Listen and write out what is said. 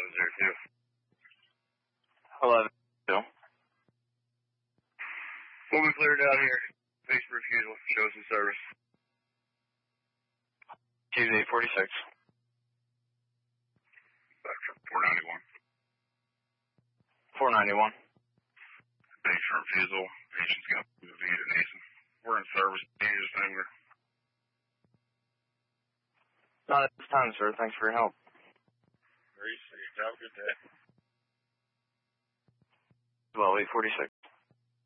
1102. We'll be cleared out here. Face refusal. Show some service. Tuesday 46. Back from 491. 491. Thanks for refusal. Agent's got the V to Nason. We're in service. Dangerous finger. Not at this time, sir. Thanks for your help. Very safe. Have a good day. Well, 846.